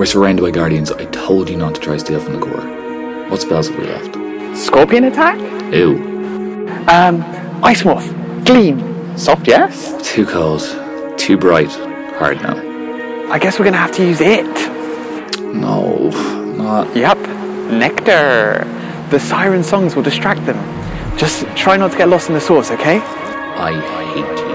We're surrounded by guardians. I told you not to try steal from the core. What spells have we left? Scorpion attack? Ew. Ice Moth. Gleam. Soft, yes? Too cold. Too bright. Hard no. I guess we're gonna have to use it. No. Not. Yep. Nectar. The siren songs will distract them. Just try not to get lost in the source, okay? I hate you.